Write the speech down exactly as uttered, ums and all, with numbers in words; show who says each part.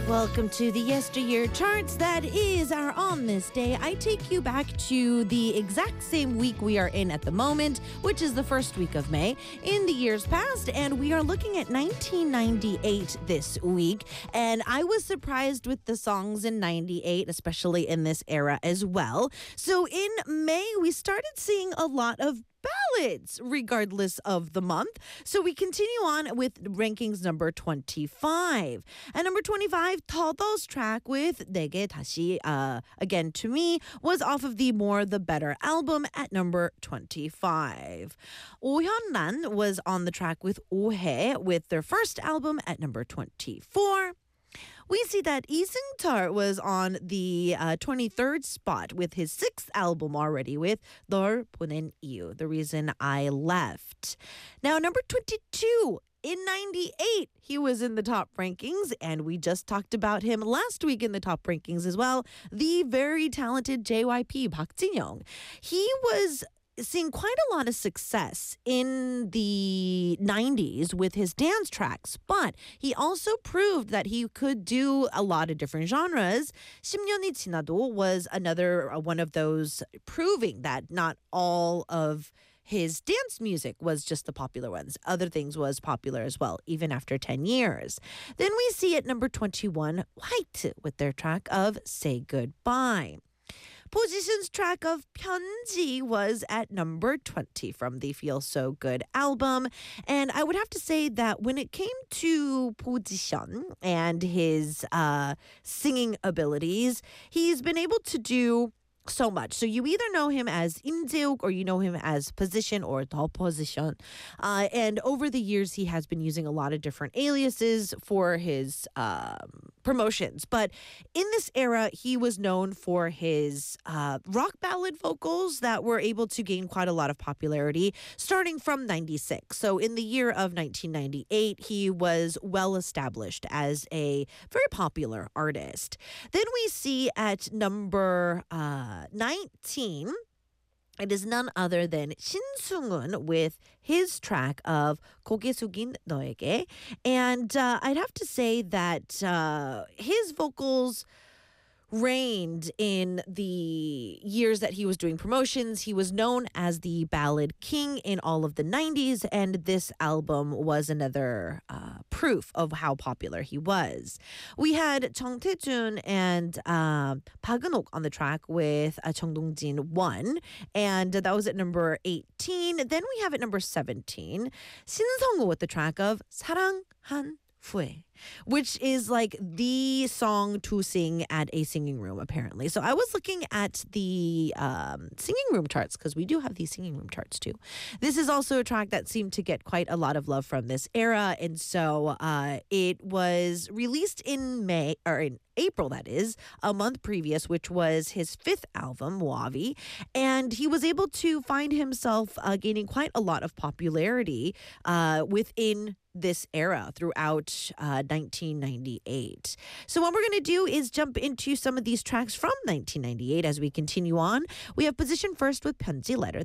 Speaker 1: Welcome to the Yesteryear Charts. That is our On This Day. I take you back to the exact same week we are in at the moment, which is the first week of May in the years past, and we are looking at nineteen ninety-eight this week. And I was surprised with the songs in ninety-eight, especially in this era as well. So in May, we started seeing a lot of ballads regardless of the month. So we continue on with rankings number twenty-five. And number twenty-five, Todo's track with 내게 다시, uh, again to me, was off of the More the Better album at number twenty-five. Oh Hyun-ran was on the track with 오해 with their first album at number twenty-four. We see that Lee Seung-cheol was on the uh, twenty-third spot with his sixth album already with 널 보낸 이유, The Reason I Left. Now, number twenty-two, in ninety-eight, he was in the top rankings, and we just talked about him last week in the top rankings as well, the very talented J Y P, Park Jin-young. He was seeing quite a lot of success in the nineties with his dance tracks, but he also proved that he could do a lot of different genres. 십 년이 지나도 was another uh, one of those proving that not all of his dance music was just the popular ones. Other things was popular as well, even after ten years. Then we see at number twenty-one, White with their track of Say Goodbye. Position's track of 편지 was at number twenty from the Feel So Good album. And I would have to say that when it came to Position and his uh, singing abilities, he's been able to do so much. So you either know him as Im Jae-wook or you know him as Position or The Position. Uh, and over the years, he has been using a lot of different aliases for his um, promotions. But in this era, he was known for his uh, rock ballad vocals that were able to gain quite a lot of popularity starting from ninety-six. So in the year of nineteen ninety-eight, he was well established as a very popular artist. Then we see at number uh, nineteen, it is none other than Shin Sung-un with his track of 고개 숙인 너에게. And uh, I'd have to say that uh, his vocals reigned in the years that he was doing promotions. He was known as the ballad king in all of the nineties, and this album was another uh, proof of how popular he was. We had Chung Tae-jun and uh, Park Eun-ok on the track with uh, Chung Dong-jin one, and that was at number eighteen. Then we have at number seventeen, Shin Sung-woo with the track of 사랑한 후에, which is like the song to sing at a singing room, apparently. So I was looking at the um, singing room charts, because we do have these singing room charts too. This is also a track that seemed to get quite a lot of love from this era, and so uh, it was released in May, or in April, that is, a month previous, which was his fifth album, Wavi, and he was able to find himself uh, gaining quite a lot of popularity uh, within this era throughout uh, nineteen ninety-eight. So what we're going to do is jump into some of these tracks from nineteen ninety-eight as we continue on. We have Position first with 편지 Letter.